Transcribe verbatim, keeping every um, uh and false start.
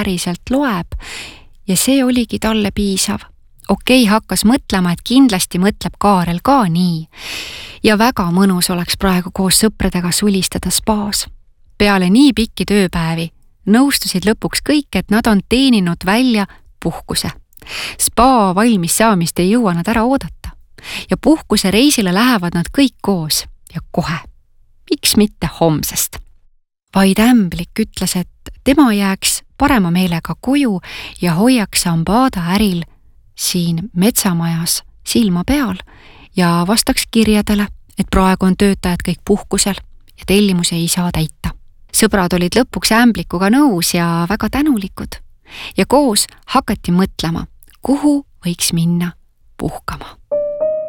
päriselt loeb ja see oligi talle piisav. Okei hakkas mõtlema, et kindlasti mõtleb Kaarel ka nii. Ja väga mõnus oleks praegu koos sõpradega sulistada spaas. Peale nii pikki tööpäevi nõustusid lõpuks kõik, et nad on teeninud välja puhkuse. Spa valmis saamist ei jõua nad ära oodata. Ja puhkuse reisile lähevad nad kõik koos ja kohe. Miks mitte homsest? Vaid Ämblik ütles, et tema jääks parema meelega koju ja hoiaks Ambada äril siin metsamajas silma peal ja vastaks kirjadele, et praegu on töötajad kõik puhkusel ja tellimusi ei saa täita. Sõbrad olid lõpuks Ämblikuga nõus ja väga tänulikud ja koos hakati mõtlema, kuhu võiks minna puhkama.